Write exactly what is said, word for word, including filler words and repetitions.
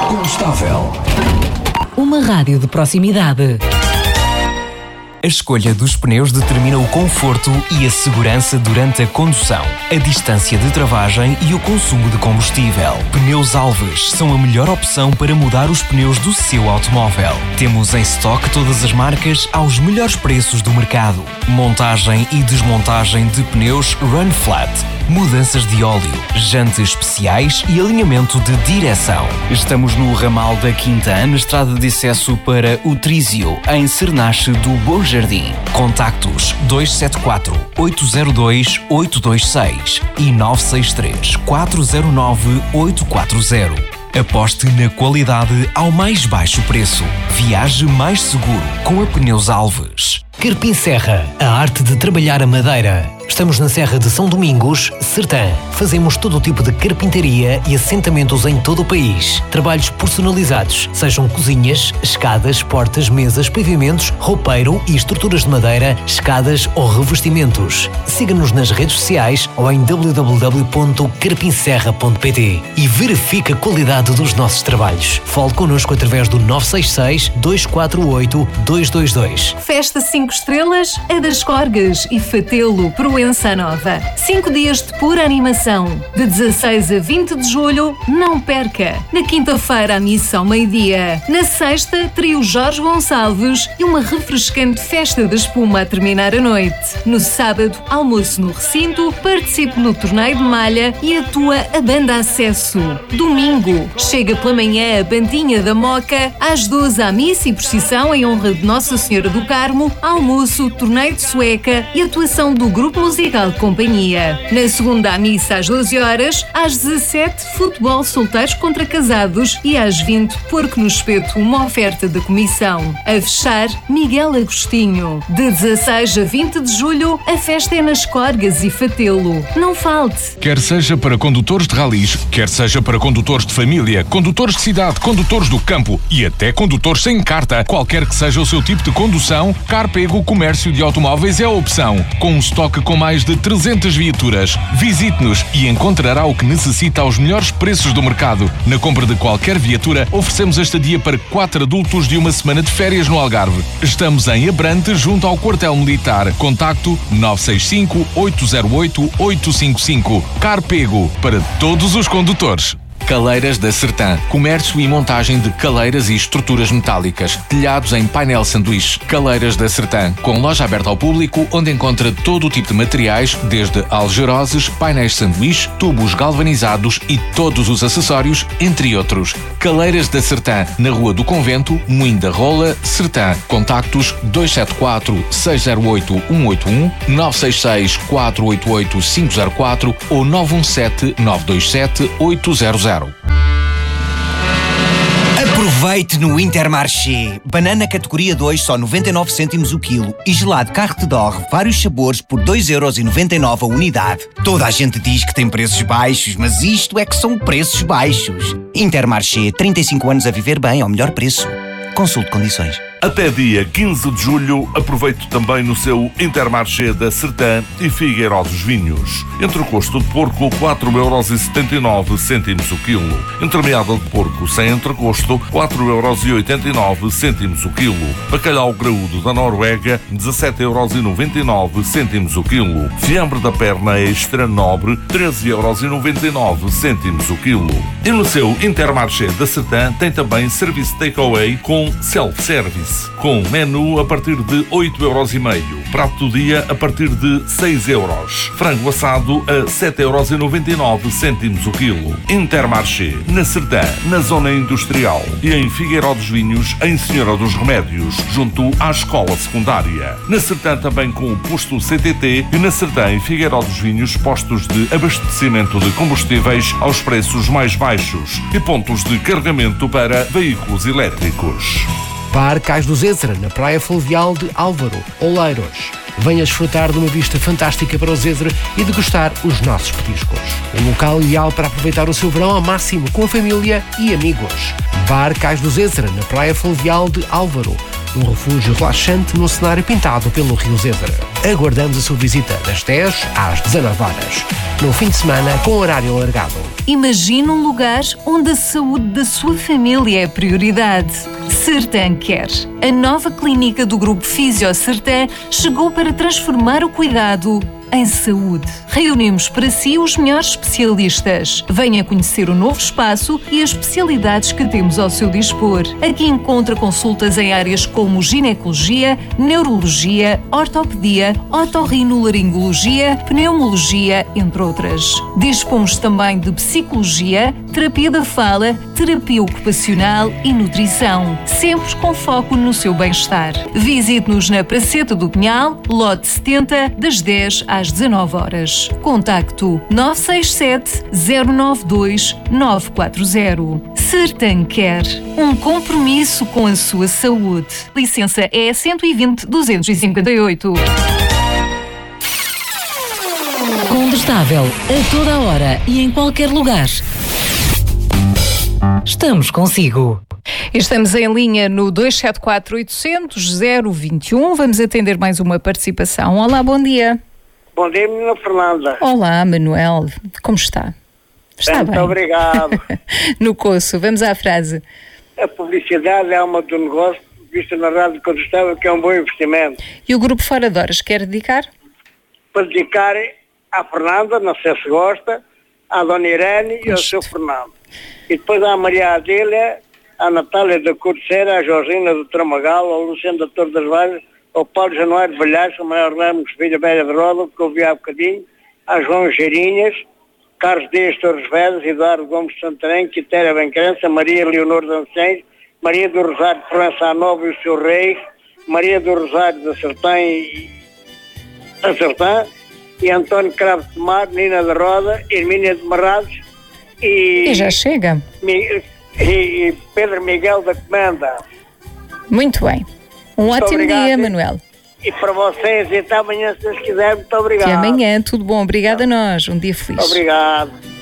Combustável. Uma rádio de proximidade. A escolha dos pneus determina o conforto e a segurança durante a condução, a distância de travagem e o consumo de combustível. Pneus Alves são a melhor opção para mudar os pneus do seu automóvel. Temos em estoque todas as marcas aos melhores preços do mercado. Montagem e desmontagem de pneus Run Flat, mudanças de óleo, jantes especiais e alinhamento de direção. Estamos no ramal da Quinta, na estrada de acesso para o Trísio, em Cernache do Bom Jardim. Contactos dois sete quatro, oito zero dois, oito dois seis e nove seis três, quatro zero nove, oito quatro zero. Aposte na qualidade ao mais baixo preço. Viaje mais seguro com a Pneus Alves. Carpim Serra, a arte de trabalhar a madeira. Estamos na Serra de São Domingos, Sertã. Fazemos todo o tipo de carpintaria e assentamentos em todo o país. Trabalhos personalizados, sejam cozinhas, escadas, portas, mesas, pavimentos, roupeiro e estruturas de madeira, escadas ou revestimentos. Siga-nos nas redes sociais ou em w w w ponto carpim serra ponto p t e verifique a qualidade dos nossos trabalhos. Fale connosco através do nove seis seis, dois quatro oito, dois dois dois. Festa cinco estrelas é das Corgas e Fatelo, Proença Nova. cinco dias de pura animação. De dezasseis a vinte de julho, não perca. Na quinta-feira, a missa ao meio-dia. Na sexta, trio Jorge Gonçalves e uma refrescante festa de espuma a terminar a noite. No sábado, almoço no recinto, participe no torneio de malha e atua a banda Acesso. Domingo, chega pela manhã a bandinha da Moca, às doze à missa e procissão em honra de Nossa Senhora do Carmo, almoço, torneio de sueca e atuação do grupo musical de companhia. Na segunda à missa às doze horas, às dezassete, futebol solteiros contra casados e às vinte, porco no espeto, uma oferta da comissão. A fechar, Miguel Agostinho. De dezasseis a vinte de julho, a festa é nas Corgas e Fatelo. Não falte! Quer seja para condutores de ralis, quer seja para condutores de família, condutores de cidade, condutores do campo e até condutores sem carta, qualquer que seja o seu tipo de condução, Carpego Comércio de Automóveis é a opção. Com um estoque com mais de trezentas viaturas. Visite-nos e encontrará o que necessita aos melhores preços do mercado. Na compra de qualquer viatura, oferecemos a estadia para quatro adultos de uma semana de férias no Algarve. Estamos em Abrante, junto ao quartel militar. Contacto nove seis cinco, oito zero oito, oito cinco cinco. Carpego, para todos os condutores. Caleiras da Sertã. Comércio e montagem de caleiras e estruturas metálicas. Telhados em painel sanduíche. Caleiras da Sertã. Com loja aberta ao público, onde encontra todo o tipo de materiais, desde algeroses, painéis sanduíche, tubos galvanizados e todos os acessórios, entre outros. Caleiras da Sertã. Na Rua do Convento, Moinho da Rola, Sertã. Contactos dois sete quatro, seis zero oito, um oito um, nove seis seis, quatro oito oito, cinco zero quatro ou nove um sete, nove dois sete, oito zero zero. Aproveite no Intermarché. Banana categoria dois, só noventa e nove cêntimos o quilo. E gelado Carte d'Or, vários sabores por dois euros e noventa e nove a unidade. Toda a gente diz que tem preços baixos, mas isto é que são preços baixos. Intermarché, trinta e cinco anos a viver bem ao melhor preço. Consulte condições. Até dia quinze de julho, aproveite também no seu Intermarché da Sertã e Figueiró dos Vinhos. Entrecosto de porco, quatro euros e setenta e nove cêntimos o quilo. Entremeada de porco sem entrecosto, quatro euros e oitenta e nove cêntimos o quilo. Bacalhau graúdo da Noruega, dezassete euros e noventa e nove cêntimos o quilo. Fiambre da perna extra nobre, treze euros e noventa e nove cêntimos o quilo. E no seu Intermarché da Sertã tem também serviço takeaway com self-service, com menu a partir de oito euros e meio, prato do dia a partir de seis euros, frango assado a sete euros e noventa e nove cêntimos o quilo. Intermarché, na Sertã, na zona industrial, e em Figueiró dos Vinhos, em Senhora dos Remédios, junto à escola secundária. Na Sertã também com o posto C T T e na Sertã e Figueiró dos Vinhos, postos de abastecimento de combustíveis aos preços mais baixos e pontos de carregamento para veículos elétricos. Bar Cais do Zézera, na Praia Fluvial de Álvaro, Oleiros. Venha desfrutar de uma vista fantástica para o Zézera e degustar os nossos petiscos. Um local ideal para aproveitar o seu verão ao máximo com a família e amigos. Bar Cais do Zézera, na Praia Fluvial de Álvaro. um refúgio relaxante num cenário pintado pelo Rio Zézer. Aguardamos a sua visita das dez às dezanove horas, no fim de semana com horário alargado. Imagine um lugar onde a saúde da sua família é prioridade. Sertan Care. A nova clínica do Grupo Fisio Sertan chegou para transformar o cuidado em saúde. Reunimos para si os melhores especialistas. Venha conhecer o novo espaço e as especialidades que temos ao seu dispor. Aqui encontra consultas em áreas como ginecologia, neurologia, ortopedia, otorrinolaringologia, pneumologia, entre outras. Dispomos também de psicologia, terapia da fala, terapia ocupacional e nutrição, sempre com foco no seu bem-estar. Visite-nos na Praceta do Pinhal, lote setenta, das dez às dezanove horas. Contacto nove seis sete, zero nove dois, nove quatro zero. Sertan Care. Um compromisso com a sua saúde. Licença E cento e vinte, duzentos e cinquenta e oito. Condestável, a toda a hora e em qualquer lugar. Estamos consigo. Estamos em linha no dois sete quatro, oitocentos, zero vinte e um. Vamos atender mais uma participação. Olá, bom dia. Bom dia, menina Fernanda. Olá, Manuel. Como está? Está Muito bem. obrigado. No coço, vamos à frase. A publicidade é alma do negócio, vista na rádio que eu estava, que é um bom investimento. E o Grupo Fora de Horas quer dedicar? Para dedicar à Fernanda, não sei se gosta, à Dona Irene e ao seu Fernando. E depois à Maria Adélia, à Natália da Corteira, à Jorgina do Tramagal, ao Luciano da Torre das Valles, ao Paulo Januário de Valhares, ao Maior Ramos Filha Velha de Roda, que eu vi há bocadinho, a João Geirinhas, Carlos Dias Torres Vedras, Eduardo Gomes de Santarém, Quitéria Benquerança, Maria Leonor de Ancens, Maria do Rosário de França a Nova e o seu Reis, Maria do Rosário de Sertã e a Sertã, e António Cravo de Mar, Nina da Roda, Hermínia de Marrados e, E já chega. Mi, e Pedro Miguel da Comenda. Muito bem. Um Muito ótimo obrigado. dia, Manuel. E para vocês, e até amanhã, se Deus quiser. Muito obrigado. Até amanhã. Tudo bom. Obrigada a nós. Um dia feliz. Obrigado.